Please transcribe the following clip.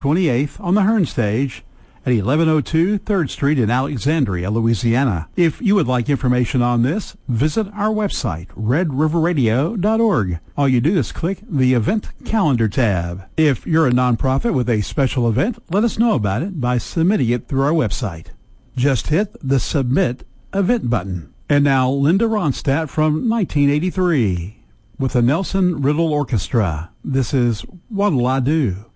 28th on the Hearn Stage at 1102 3rd Street in Alexandria, Louisiana. If you would like information on this, visit our website, redriverradio.org. All you do is click the Event Calendar tab. If you're a nonprofit with a special event, let us know about it by submitting it through our website. Just hit the Submit Event button. And now Linda Ronstadt from 1983 with the Nelson Riddle Orchestra. This is What'll I Do?